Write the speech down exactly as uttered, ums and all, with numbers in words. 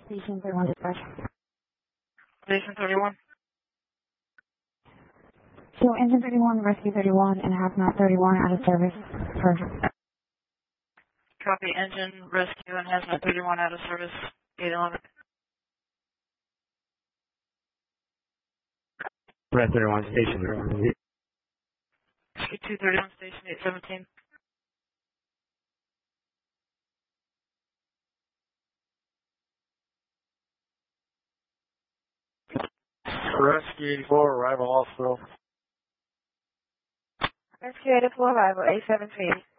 Station thirty-one dispatch. Station thirty-one. So engine thirty-one, rescue thirty-one, and half mount thirty-one out of service for Copy engine, rescue, and hazmat thirty-one out of service, eight eleven. Red thirty-one, station thirty-one. Rescue two thirty-one, station eight seventeen. Rescue eighty-four, arrival hospital. Rescue eighty-four, arrival eight seventeen.